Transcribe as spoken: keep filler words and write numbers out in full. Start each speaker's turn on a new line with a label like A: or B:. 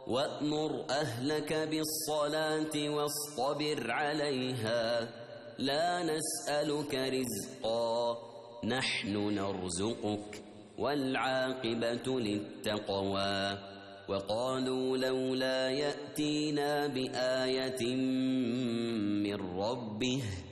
A: وأمر أهلك بالصلاة واصطبر عليها لا نسألك رزقا نحن نرزقك والعاقبة للتقوى وقالوا لولا يأتينا بآية من ربه